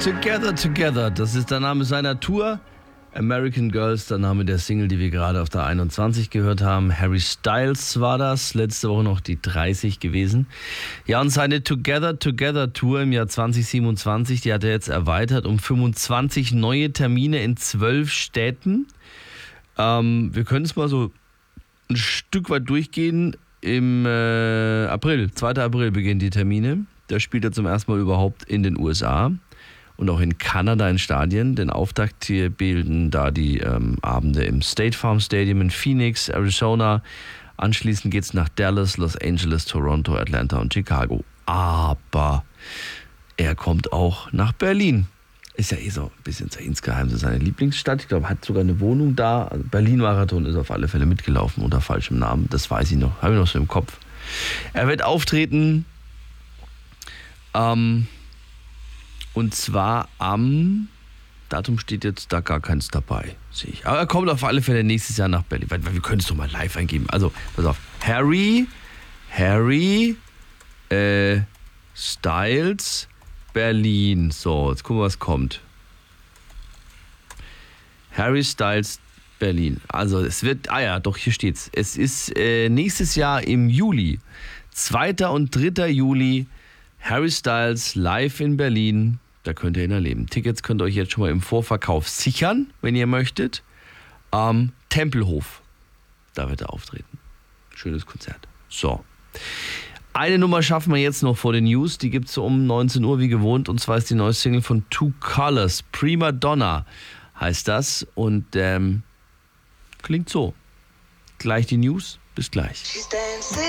Together, Together, das ist der Name seiner Tour. American Girls, der Name der Single, die wir gerade auf der 21 gehört haben. Harry Styles war das, letzte Woche noch die 30 gewesen. Ja, und seine Together, Together Tour im Jahr 2027, die hat er jetzt erweitert um 25 neue Termine in 12 Städten. Wir können es mal so ein Stück weit durchgehen. Im April, 2. April beginnen die Termine. Da spielt er zum ersten Mal überhaupt in den USA. Und auch in Kanada in Stadien. Den Auftakt hier bilden da die Abende im State Farm Stadium in Phoenix, Arizona. Anschließend geht es nach Dallas, Los Angeles, Toronto, Atlanta und Chicago. Aber er kommt auch nach Berlin. Ist ja so ein bisschen insgeheim seine Lieblingsstadt. Ich glaube, hat sogar eine Wohnung da. Also Berlin-Marathon ist auf alle Fälle mitgelaufen unter falschem Namen. Das weiß ich noch. Habe ich noch so im Kopf. Er wird auftreten und zwar am Datum steht jetzt da gar keins dabei, sehe ich. Aber er kommt auf alle Fälle nächstes Jahr nach Berlin. Weil wir können es doch mal live eingeben. Also, pass auf. Harry Styles Berlin. So, jetzt gucken wir, was kommt. Harry Styles Berlin. Also, es wird, doch, hier steht's. Es ist nächstes Jahr im Juli. 2. und 3. Juli. Harry Styles live in Berlin, da könnt ihr ihn erleben. Tickets könnt ihr euch jetzt schon mal im Vorverkauf sichern, wenn ihr möchtet. Tempelhof, da wird er auftreten. Schönes Konzert. So, eine Nummer schaffen wir jetzt noch vor den News, die gibt es um 19 Uhr wie gewohnt. Und zwar ist die neue Single von Two Colors, Prima Donna heißt das. Und klingt so. Gleich die News, bis gleich.